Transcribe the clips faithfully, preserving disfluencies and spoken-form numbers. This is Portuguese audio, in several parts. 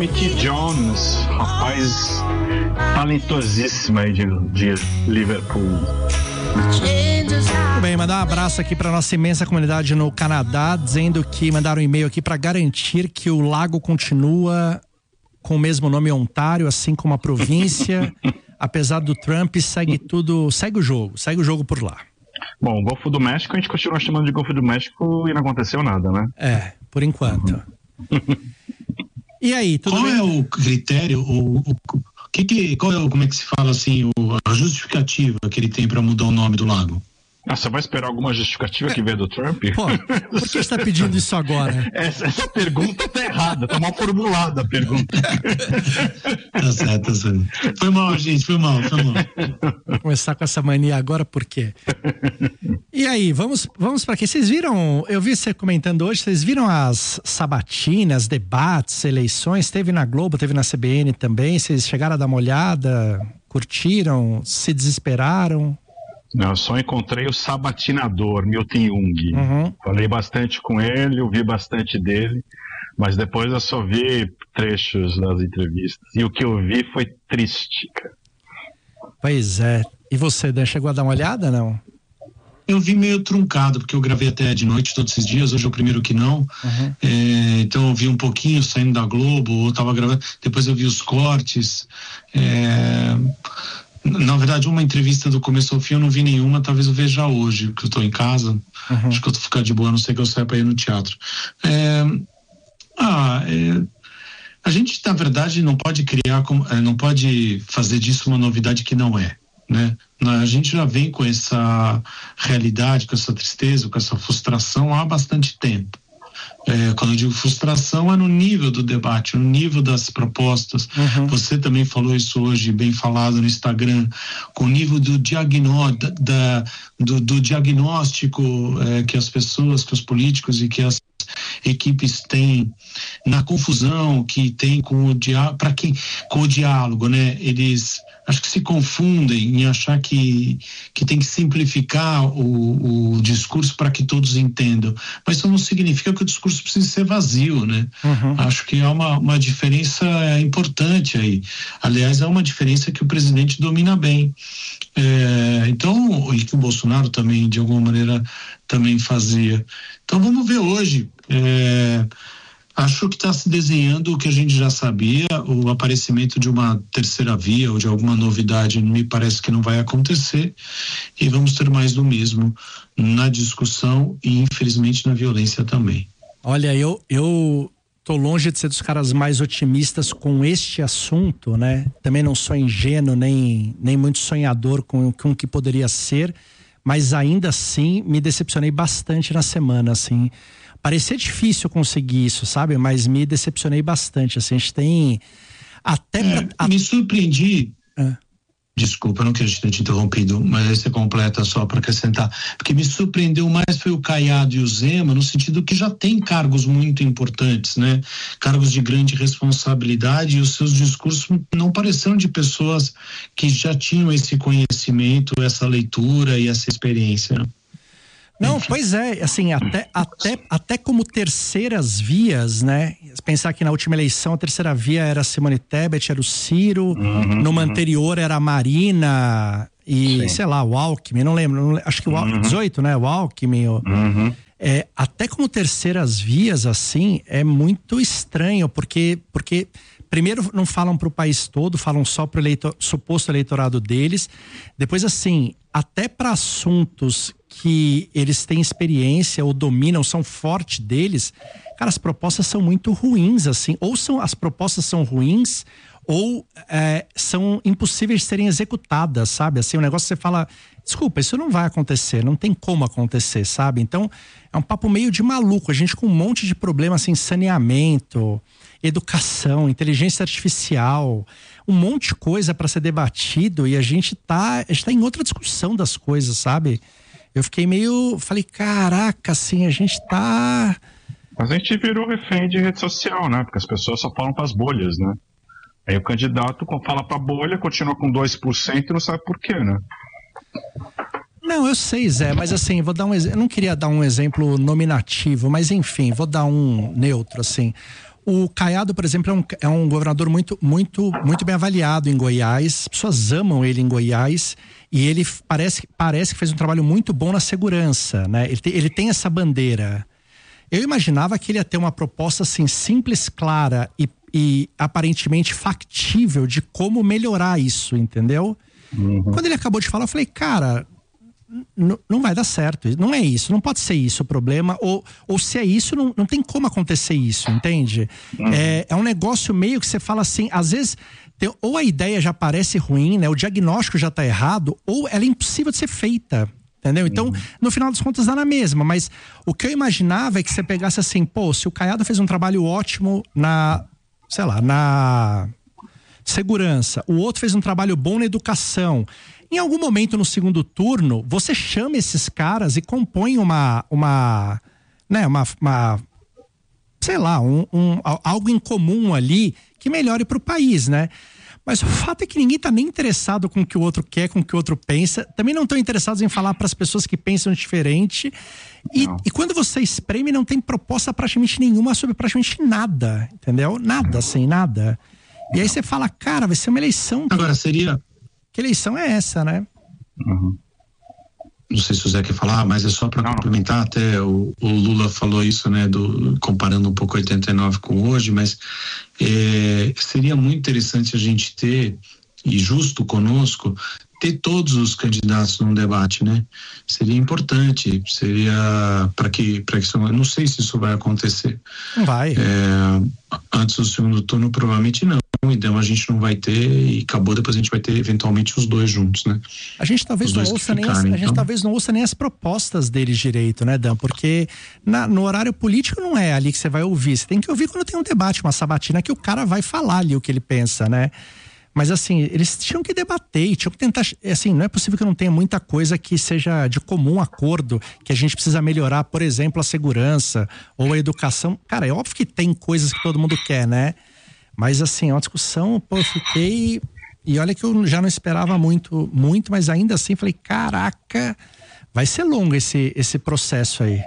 Amy T. Jones, rapaz talentosíssima aí de, de Liverpool. Muito bem, mandar um abraço aqui para nossa imensa comunidade no Canadá, dizendo que mandaram um e-mail aqui para garantir que o lago continua com o mesmo nome Ontário, assim como a província. Apesar do Trump, segue tudo, segue o jogo, segue o jogo por lá. Bom, o Golfo do México a gente continua chamando de Golfo do México e não aconteceu nada, né? É, por enquanto. E aí, tudo qual bem? Qual é o critério, o, o, que que, qual é o, como é que se fala assim, o, a justificativa que ele tem para mudar o nome do lago? Ah, você vai esperar alguma justificativa que veio do Trump? Pô, por que você está pedindo isso agora? Essa, essa pergunta tá errada, tá mal formulada a pergunta. Tá certo, tá certo. Foi mal, gente, foi mal, foi mal. Vou começar com essa mania agora, por quê? E aí, vamos, vamos para quê? Vocês viram, eu vi você comentando hoje, vocês viram as sabatinas, debates, eleições? Teve na Globo, teve na C B N também, vocês chegaram a dar uma olhada, curtiram, se desesperaram? Não, eu só encontrei o sabatinador, Milton Jung. Uhum. Falei bastante com ele, ouvi bastante dele, mas depois eu só vi trechos das entrevistas. E o que eu vi foi triste, cara. Pois é. E você, Dan, chegou a dar uma olhada, não? Eu vi meio truncado, porque eu gravei até de noite todos esses dias, hoje é o primeiro que não. Uhum. É, então eu vi um pouquinho saindo da Globo, eu tava gravando, depois eu vi os cortes. É... Na verdade, uma entrevista do começo ao fim eu não vi nenhuma, talvez eu veja hoje, porque eu tô em casa. Uhum. Acho que eu tô ficando de boa, a não sei que eu saia pra ir no teatro. É... Ah, é... a gente, na verdade, não pode criar, não pode fazer disso uma novidade que não é, né? A gente já vem com essa realidade, com essa tristeza, com essa frustração há bastante tempo. É, quando eu digo frustração é no nível do debate, no nível das propostas. Uhum. Você também falou isso hoje, bem falado no Instagram, com o nível do, diagnó, da, do, do diagnóstico é, que as pessoas, que os políticos e que as equipes têm, na confusão que tem com o diálogo, para quem, com o diálogo, né? Eles acho que se confundem em achar que, que tem que simplificar o, o discurso para que todos entendam, mas isso não significa que o discurso precisa ser vazio, né? Uhum. Acho que há uma, uma diferença importante aí. Aliás, é uma diferença que o presidente domina bem. É, então, e que o Bolsonaro também, de alguma maneira, também fazia. Então, vamos ver hoje. É, acho que está se desenhando o que a gente já sabia, o aparecimento de uma terceira via ou de alguma novidade me parece que não vai acontecer e vamos ter mais do mesmo na discussão e infelizmente na violência também. Olha, eu, eu tô longe de ser dos caras mais otimistas com este assunto, né? Também não sou ingênuo nem, nem muito sonhador com, com o que poderia ser, mas ainda assim me decepcionei bastante na semana, assim. Parecia difícil conseguir isso, sabe? Mas me decepcionei bastante, assim. A gente tem até... É, pra... Me surpreendi... É. Desculpa, eu não quero ter te interrompido, mas aí você completa só para acrescentar. Porque me surpreendeu mais foi o Caiado e o Zema, no sentido que já tem cargos muito importantes, né? Cargos de grande responsabilidade, e os seus discursos não pareceram de pessoas que já tinham esse conhecimento, essa leitura e essa experiência, né? Não, pois é, assim, até, até, até como terceiras vias, né? Pensar que na última eleição a terceira via era a Simone Tebet, era o Ciro, uhum, numa uhum. anterior era a Marina e, Sim. sei lá, o Alckmin, não lembro, não, acho que o Alckmin, uhum. dezoito, né? O Alckmin. O, uhum. é, até como terceiras vias, assim, é muito estranho, porque, porque primeiro não falam para o país todo, falam só para o eleitor, suposto eleitorado deles, depois, assim, até para assuntos que eles têm experiência ou dominam, são fortes deles, cara, as propostas são muito ruins, assim, ou são, as propostas são ruins, ou é, são impossíveis de serem executadas, sabe? Assim, o negócio que você fala, desculpa, isso não vai acontecer, não tem como acontecer, sabe? Então, é um papo meio de maluco, a gente com um monte de problema, assim, saneamento, educação, inteligência artificial, um monte de coisa para ser debatido e a gente tá, a gente tá em outra discussão das coisas, sabe? Eu fiquei meio, falei, caraca, assim, a gente tá... Mas a gente virou refém de rede social, né? Porque as pessoas só falam pras bolhas, né? Aí o candidato fala pra bolha, continua com dois por cento e não sabe por quê, né? Não, eu sei, Zé, mas assim, vou dar um exemplo, eu não queria dar um exemplo nominativo, mas enfim, vou dar um neutro, assim. O Caiado, por exemplo, é um, é um governador muito, muito, muito bem avaliado em Goiás. As pessoas amam ele em Goiás e ele parece, parece que fez um trabalho muito bom na segurança, né? Ele tem, ele tem essa bandeira. Eu imaginava que ele ia ter uma proposta assim simples, clara e, e aparentemente factível de como melhorar isso, entendeu? Uhum. Quando ele acabou de falar, eu falei, cara, n- não vai dar certo, não é isso, não pode ser isso o problema, ou, ou se é isso, não, não tem como acontecer isso, entende? Uhum. É, é um negócio meio que você fala assim, às vezes, tem, ou a ideia já parece ruim, né? O diagnóstico já tá errado, ou ela é impossível de ser feita. Entendeu? Então, uhum. no final das contas, dá na mesma. Mas o que eu imaginava é que você pegasse assim, pô, se o Caiado fez um trabalho ótimo na, sei lá, na segurança, o outro fez um trabalho bom na educação. Em algum momento no segundo turno, você chama esses caras e compõe uma, uma, né, uma, uma sei lá, um, um, algo em comum ali que melhore pro país, né? Mas o fato é que ninguém tá nem interessado com o que o outro quer, com o que o outro pensa. Também não estão interessados em falar para as pessoas que pensam diferente. E, e quando você espreme, não tem proposta praticamente nenhuma sobre praticamente nada, entendeu? Nada, assim, nada. E aí você fala, cara, vai ser uma eleição. Agora seria... Que eleição é essa, né? Uhum. Não sei se o Zé quer falar, mas é só para complementar, até o, o Lula falou isso, né, do, comparando um pouco oitenta e nove com hoje, mas é, seria muito interessante a gente ter, e justo conosco, ter todos os candidatos num debate, né? Seria importante, seria para que, para que isso, não sei se isso vai acontecer. Não vai. É, antes do segundo turno, provavelmente não. Então a gente não vai ter e acabou, depois a gente vai ter eventualmente os dois juntos, né? A gente talvez não ouça nem as, a gente então... talvez não ouça nem as propostas deles direito, né, Dan? Porque na, no horário político não é ali que você vai ouvir, você tem que ouvir quando tem um debate, uma sabatina que o cara vai falar ali o que ele pensa, né? Mas assim, eles tinham que debater e tinham que tentar, assim, não é possível que não tenha muita coisa que seja de comum acordo, que a gente precisa melhorar, por exemplo, a segurança ou a educação. Cara, é óbvio que tem coisas que todo mundo quer, né? Mas assim, é uma discussão, pô, eu fiquei... E olha que eu já não esperava muito, muito, mas ainda assim falei, caraca, vai ser longo esse, esse processo aí.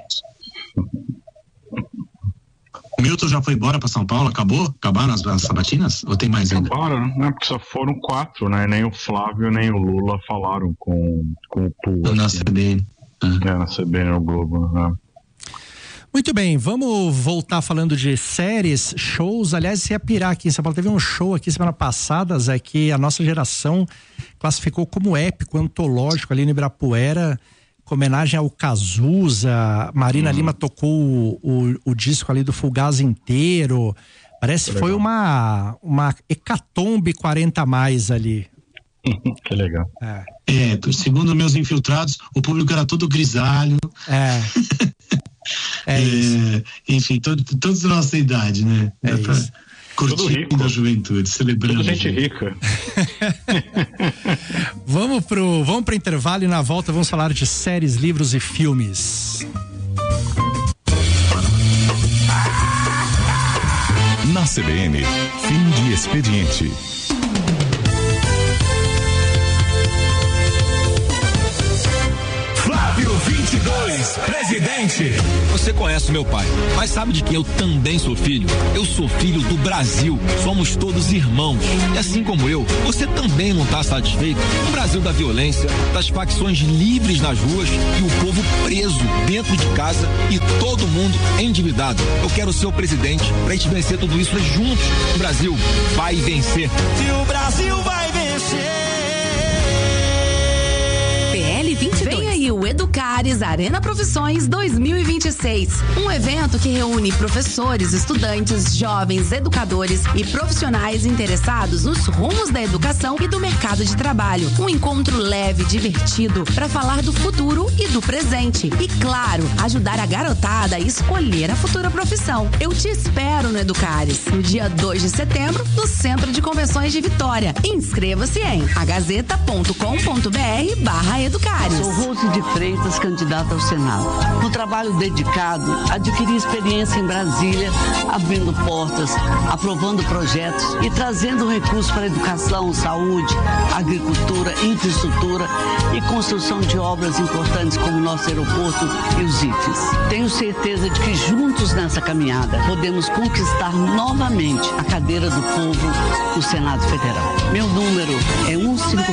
O Milton já foi embora para São Paulo? Acabou? Acabaram as, as sabatinas? Ou tem mais ainda? Acabaram, né? Porque só foram quatro, né? Nem o Flávio nem o Lula falaram com, com o Pula. Na C B N. É, na C B N, no Globo, né? Muito bem, vamos voltar falando de séries, shows. Aliás, você ia pirar aqui em São Paulo. Teve um show aqui semana passada, Zé, que a nossa geração classificou como épico, antológico ali no Ibirapuera, com homenagem ao Cazuza. Marina hum. Lima tocou o, o, o disco ali do Fugazi inteiro. Parece que foi uma, uma hecatombe quarenta a mais ali. Que legal. É. é, segundo meus infiltrados, o público era todo grisalho. É. É é, enfim, todo, todos da nossa idade, né? É é pra curtindo a juventude, celebrando. Tudo gente rica. Vamos pro, vamos pro intervalo e na volta vamos falar de séries, livros e filmes. Na C B N, fim de expediente. vinte e dois, presidente. Você conhece meu pai, mas sabe de quem eu também sou filho? Eu sou filho do Brasil. Somos todos irmãos. E assim como eu, você também não está satisfeito com o Brasil da violência, das facções livres nas ruas e o povo preso dentro de casa e todo mundo endividado. Eu quero ser o presidente pra gente vencer tudo isso juntos. O Brasil vai vencer. E o Brasil vai vencer. P L vinte e dois. Vem aí o Educares Arena Profissões dois mil e vinte e seis. Um evento que reúne professores, estudantes, jovens, educadores e profissionais interessados nos rumos da educação e do mercado de trabalho. Um encontro leve e divertido para falar do futuro e do presente. E, claro, ajudar a garotada a escolher a futura profissão. Eu te espero no Educares, no dia dois de setembro, no Centro de Convenções de Vitória. Inscreva-se em agazeta ponto com ponto br barra Educares. Sou Rose de Freitas, candidata ao Senado. No trabalho dedicado, adquiri experiência em Brasília, abrindo portas, aprovando projetos e trazendo recursos para educação, saúde, agricultura, infraestrutura e construção de obras importantes como o nosso aeroporto e os I F Es. Tenho certeza de que juntos nessa caminhada podemos conquistar novamente a cadeira do povo no Senado Federal. Meu número é cento e cinquenta